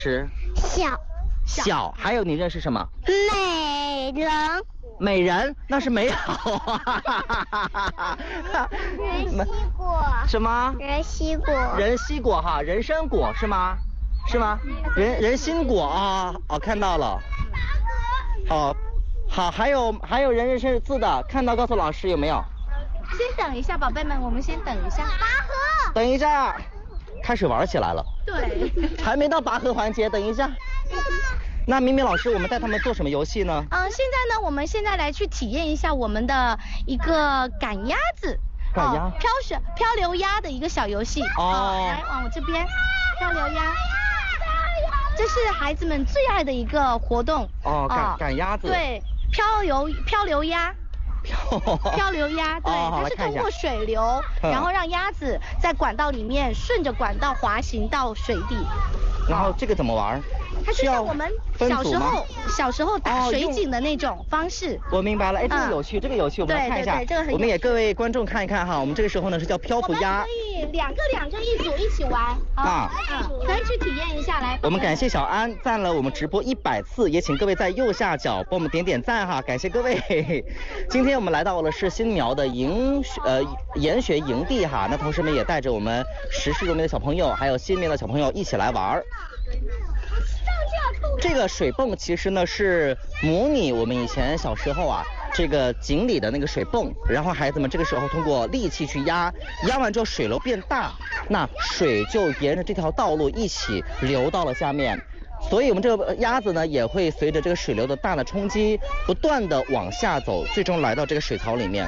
是小，还有你认识什么？ 美人。 美人那是美好啊！ 人西果。 什么？ 人西果。 人西果哈，人参果是吗？是吗？人心果啊，哦，看到了。好，还有人认识字的，看到告诉老师有没有？ 先等一下，宝贝们，我们先等一下。 拔河。 等一下，开始玩起来了。 对。 还没到拔河环节，等一下。那明明老师，我们带他们做什么游戏呢？ 现在呢，我们现在来去体验一下我们的一个赶鸭子， 赶鸭， 漂流鸭的一个小游戏。来往我这边，漂流鸭，这是孩子们最爱的一个活动。 赶鸭子。 对，漂流鸭。漂流鸭，对，它是通过水流，然后让鸭子在管道里面顺着管道滑行到水底。 然后这个怎么玩？ 它就像我们小时候打水井的那种方式。 我明白了，哎，这个有趣，我们来看一下。 对，这个很有趣。 我们也各位观众看一看哈，我们这个时候呢是叫漂浮鸭。 我们可以两个一组一起玩。可以去体验一下来。 我们感谢小安赞了我们直播100次，也请各位在右下角帮我们点赞哈，感谢各位。今天我们来到了是新苗的研学营地哈，那同时们也带着我们10市入名的小朋友，还有新苗的小朋友一起来玩。这个水泵其实呢是模拟我们以前小时候啊这个井里的那个水泵，然后孩子们这个时候通过力气去压完之后水流变大，那水就沿着这条道路一起流到了下面，所以我们这个鸭子呢也会随着这个水流的大的冲击不断的往下走，最终来到这个水槽里面。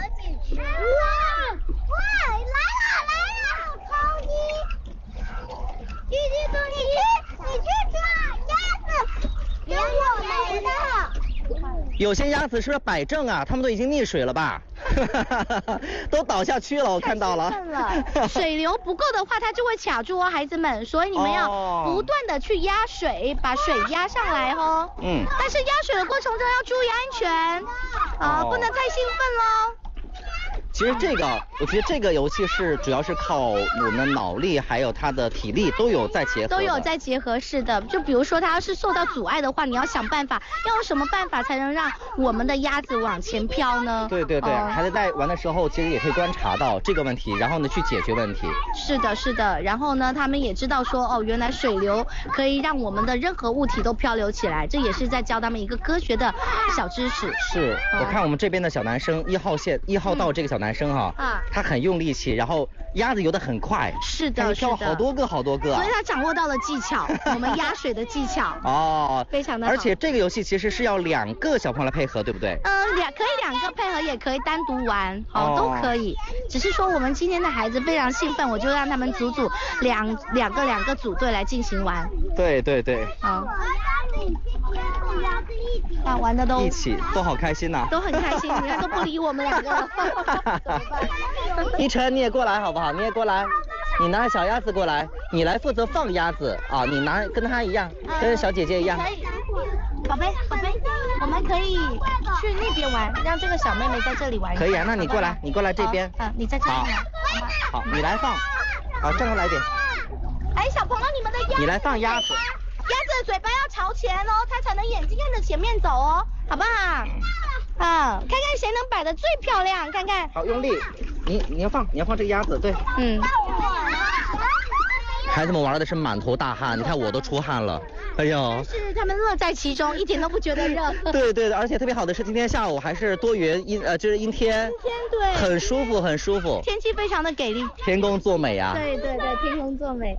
有些鸭子是不是摆正啊？它们都已经溺水了吧？都倒下去了，我看到了。 水流不够的话，它就会卡住哦，孩子们。所以你们要不断的去压水，把水压上来哦。但是压水的过程中要注意安全不能太兴奋喽。 其实我觉得这个游戏是主要是靠我们的脑力还有它的体力都有在结合。是的， 就比如说它要是受到阻碍的话，你要想办法，要用什么办法才能让我们的鸭子往前飘呢？ 对，孩子在玩的时候其实也可以观察到这个问题，然后呢去解决问题。 是的，然后呢他们也知道说原来水流可以让我们的任何物体都漂流起来，这也是在教他们一个科学的小知识。 是，我看我们这边的小男生1号道这个小男生哈，他很用力气，然后鸭子游得很快， 是的， 跳好多个， 所以他掌握到了技巧，我们压水的技巧非常的好。 而且这个游戏其实是要2个小朋友来配合，对不对？ 可以2个配合，也可以单独玩，都可以。只是说我们今天的孩子非常兴奋，我就让他们组两个组队来进行玩。 对。 玩的一起都好开心呐， 都很开心，你看都不理我们2个了。 一晨你也过来好不好？你也过来，你拿小鸭子过来，你来负责放鸭子啊，你拿跟他一样，跟小姐姐一样。 可以，宝贝，我们可以去那边玩，让这个小妹妹在这里玩。 可以啊，那你过来这边。 你在这里玩。 好，你来放。好，站过来点。 哎，小朋友，你们的鸭子， 你来放鸭子。 鸭子的嘴巴要朝前哦，它才能眼睛看着前面走哦，好不好？看看谁能摆得最漂亮，看看。 好，用力，你要放这个鸭子，对。孩子们玩的是满头大汗，你看我都出汗了，哎呦。 但是他们乐在其中，一点都不觉得热。 对，而且特别好的是今天下午还是多云就是阴天。 对。 很舒服。 天气非常的给力。 天公作美啊。 对，天公作美。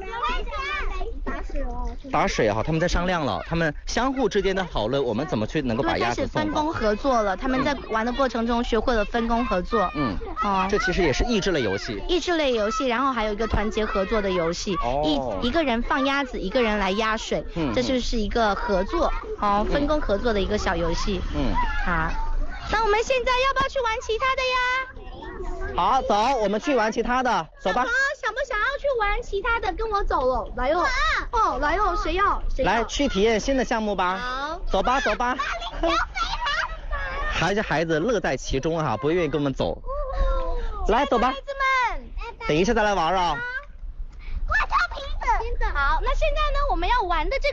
打水他们在商量了，他们相互之间的讨论，我们怎么去能够把鸭子送到。 开始分工合作了，他们在玩的过程中学会了分工合作。 这其实也是益智类游戏。然后还有一个团结合作的游戏。一个人放鸭子，一个人来压水。这就是一个合作，分工合作的一个小游戏。好，那我们现在要不要去玩其他的呀？ 好，走，我们去玩其他的，走吧。 想不想要去玩其他的？跟我走了，来哟。来哟，谁要？ 来去体验新的项目吧。 好， 走吧。孩子乐在其中不愿意跟我们走。来，走吧。 孩子们， 等一下再来玩啊。 我跳瓶子。 的。 好，那现在呢，我们要玩的这